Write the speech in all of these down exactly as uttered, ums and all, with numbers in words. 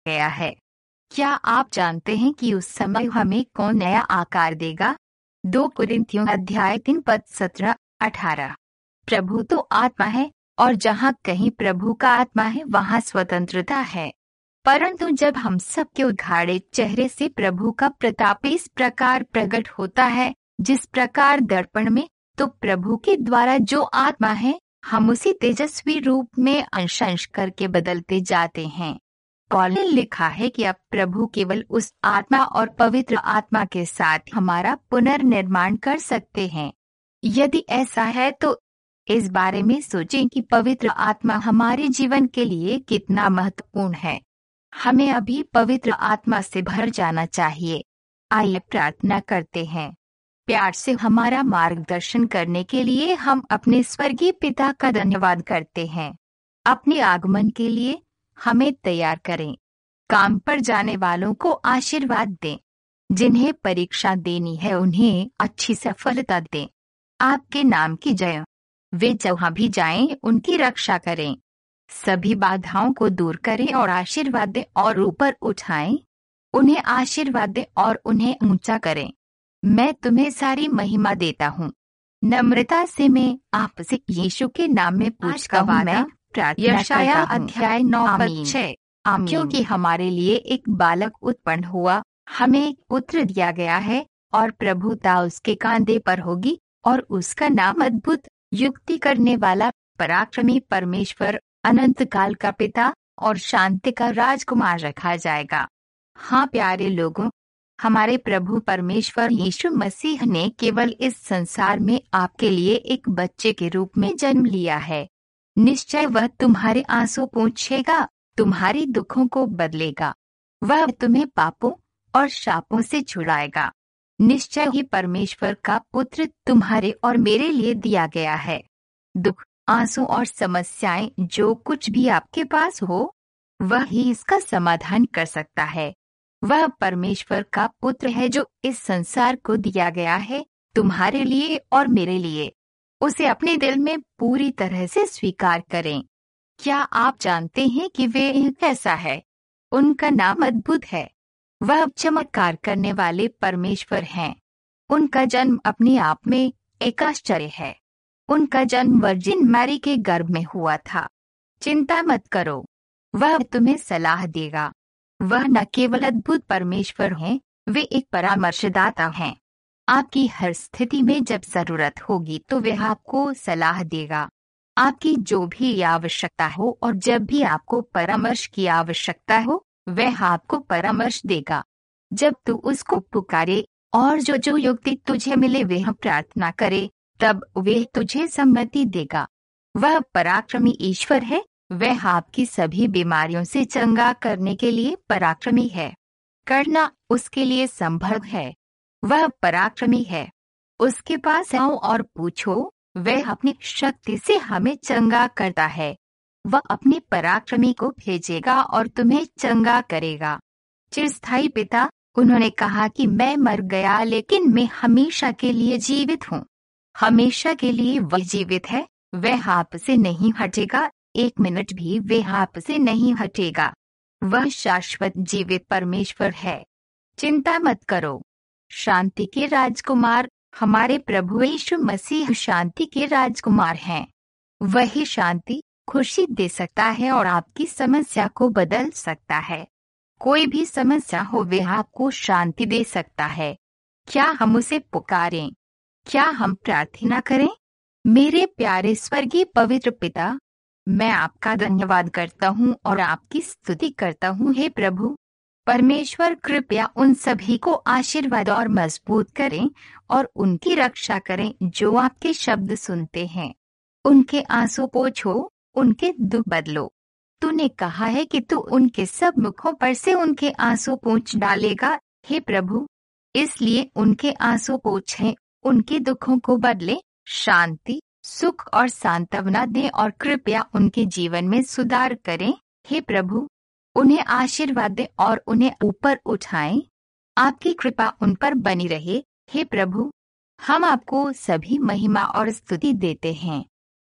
गया है। क्या आप जानते हैं कि उस समय हमें कौन नया आकार देगा? दो कुरिन्थियों अध्याय तीन पद सत्रह अठारह। प्रभु तो आत्मा है, और जहाँ कहीं प्रभु का आत्मा है वहाँ स्वतंत्रता है। परंतु जब हम सबके उघाड़े चेहरे से प्रभु का प्रताप इस प्रकार प्रकट होता है, जिस प्रकार दर्पण में, तो प्रभु के द्वारा जो आत्मा है, हम उसी तेजस्वी रूप में अंश अंश करके बदलते जाते हैं। पौल ने लिखा है कि अब प्रभु केवल उस आत्मा और पवित्र आत्मा के साथ हमारा पुनर्निर्माण कर सकते हैं। यदि ऐसा है तो इस बारे में सोचें कि पवित्र आत्मा हमारे जीवन के लिए कितना महत्वपूर्ण है। हमें अभी पवित्र आत्मा से भर जाना चाहिए। आइए प्रार्थना करते हैं। प्यार से हमारा मार्गदर्शन करने के लिए हम अपने स्वर्गीय पिता का धन्यवाद करते हैं। अपने आगमन के लिए हमें तैयार करें। काम पर जाने वालों को आशीर्वाद दें। जिन्हें परीक्षा देनी है उन्हें अच्छी सफलता दें। आपके नाम की जय। वे जहाँ भी जाएं उनकी रक्षा करें। सभी बाधाओं को दूर करें और आशीर्वाद दें और ऊपर उठाएं। उन्हें आशीर्वाद दें और उन्हें ऊंचा करें। मैं तुम्हें सारी महिमा देता हूँ। नम्रता से मैं आपसे यीशु के नाम में पूछता हूँ। मैं प्रार्थना यशाया अध्याय नौ पद छः। क्योंकि हमारे लिए एक बालक उत्पन्न हुआ, हमें एक पुत्र दिया गया है, और प्रभुता उसके कांधे पर होगी, और उसका नाम अद्भुत, युक्ति करने वाला, पराक्रमी परमेश्वर, अनंत काल का पिता और शांति का राजकुमार रखा जाएगा। हाँ प्यारे लोगों, हमारे प्रभु परमेश्वर यीशु मसीह ने केवल इस संसार में आपके लिए एक बच्चे के रूप में जन्म लिया है। निश्चय वह तुम्हारे आंसू पोंछेगा, तुम्हारी दुखों को बदलेगा। वह तुम्हें पापों और शापों से छुड़ाएगा। निश्चय ही परमेश्वर का पुत्र तुम्हारे और मेरे लिए दिया गया है। दुख, आंसू और समस्याएं जो कुछ भी आपके पास हो, वह ही इसका समाधान कर सकता है। वह परमेश्वर का पुत्र है जो इस संसार को दिया गया है, तुम्हारे लिए और मेरे लिए। उसे अपने दिल में पूरी तरह से स्वीकार करें। क्या आप जानते हैं कि वे कैसा है? उनका नाम अद्भुत है। वह चमत्कार करने वाले परमेश्वर हैं। उनका जन्म अपने आप में एक आश्चर्य है। उनका जन्म वर्जिन मैरी के गर्भ में हुआ था। चिंता मत करो, वह तुम्हें सलाह देगा। वह न केवल अद्भुत परमेश्वर हैं, वे एक परामर्शदाता हैं। आपकी हर स्थिति में जब जरूरत होगी तो वह आपको सलाह देगा। आपकी जो भी आवश्यकता हो और जब भी आपको परामर्श की आवश्यकता हो, वह आपको परामर्श देगा। जब तू उसको पुकारे और जो जो युक्ति तुझे मिले वह प्रार्थना करे, तब वह तुझे सम्मति देगा। वह पराक्रमी ईश्वर है। वह आपकी सभी बीमारियों से चंगा करने के लिए पराक्रमी है। करना उसके लिए संभव है। वह पराक्रमी है। उसके पास आओ और पूछो, वह अपनी शक्ति से हमें चंगा करता है। वह अपने पराक्रमी को भेजेगा और तुम्हें चंगा करेगा। चिरस्थायी पिता, उन्होंने कहा कि मैं मर गया लेकिन मैं हमेशा के लिए जीवित हूँ। हमेशा के लिए वह जीवित है। वह आपसे नहीं हटेगा, एक मिनट भी वह आपसे नहीं हटेगा। वह शाश्वत जीवित परमेश्वर है। चिंता मत करो। शांति के राजकुमार, हमारे प्रभु यीशु मसीह शांति के राजकुमार हैं। वही शांति, खुशी दे सकता है और आपकी समस्या को बदल सकता है। कोई भी समस्या हो वह आपको शांति दे सकता है। क्या हम उसे पुकारें? क्या हम प्रार्थना करें? मेरे प्यारे स्वर्गीय पवित्र पिता, मैं आपका धन्यवाद करता हूँ और आपकी स्तुति करता हूँ। हे प्रभु परमेश्वर, कृपया उन सभी को आशीर्वाद और मजबूत करें और उनकी रक्षा करें जो आपके शब्द सुनते हैं। उनके आंसू पोंछो, उनके दुख बदलो। तूने कहा है कि तू उनके सब मुखों पर से उनके आंसू पोंछ डालेगा। हे प्रभु, इसलिए उनके आंसू पोंछें, उनके दुखों को बदले, शांति, सुख और सांत्वना दें और कृपया उनके जीवन में सुधार करें। हे प्रभु, उन्हें आशीर्वाद दें और उन्हें ऊपर उठाएं। आपकी कृपा उन पर बनी रहे। हे प्रभु, हम आपको सभी महिमा और स्तुति देते हैं।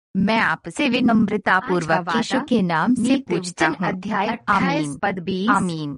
मैं आपसे विनम्रतापूर्वक यीशु के नाम से पूछता हूँ। अध्याय आमीन। पद बीस। आमीन।